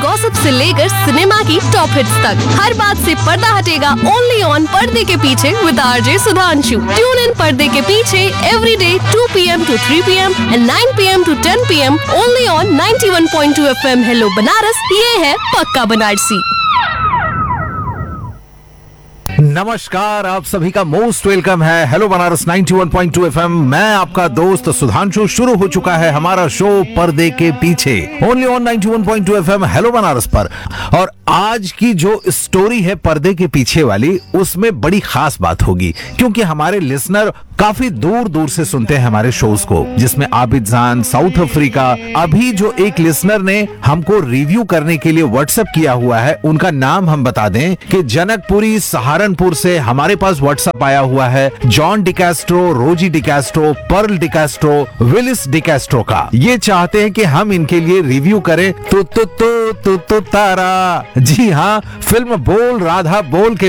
Gossip से लेकर cinema की टॉप हिट्स तक, हर बात से पर्दा हटेगा ओनली ऑन पर्दे के पीछे with RJ Sudhanshu. Tune in पर्दे के पीछे every day 2 PM to 3 PM and 9 PM to 10 PM only on 91.2 FM hello Banaras. ये है पक्का बनारसी। नमस्कार, आप सभी का मोस्ट वेलकम है हेलो बनारस 91.2 FM। मैं आपका दोस्त सुधांशु। शुरू हो चुका है हमारा शो पर्दे के पीछे only on 91.2 FM hello Banaras पर। और आज की जो स्टोरी है पर्दे के पीछे वाली, उसमें बड़ी खास बात होगी, क्योंकि हमारे लिसनर काफी दूर दूर से सुनते हैं हमारे शोज को, जिसमें आबिद जान साउथ अफ्रीका। अभी जो एक लिसनर ने हमको रिव्यू करने के लिए व्हाट्सएप किया हुआ है, उनका नाम हम बता दें कि जनकपुरी सहारनपुर से हमारे पास व्हाट्सएप आया हुआ है जॉन डिकैस्ट्रो, रोजी डिकैस्ट्रो, पर्ल डिकैस्ट्रो, विलिस डिकैस्ट्रो का। ये चाहते हैं कि हम इनके लिए रिव्यू करें तो तारा। जी हाँ, फिल्म बोल राधा बोल के